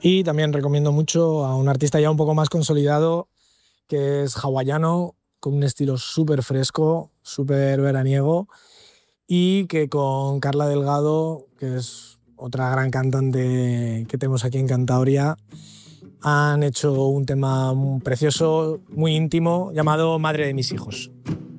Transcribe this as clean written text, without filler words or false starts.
Y también recomiendo mucho a un artista ya un poco más consolidado, que es hawaiano, con un estilo súper fresco, súper veraniego, y que con Carla Delgado, que es otra gran cantante que tenemos aquí en Cantabria, han hecho un tema precioso, muy íntimo, llamado Madre de mis hijos.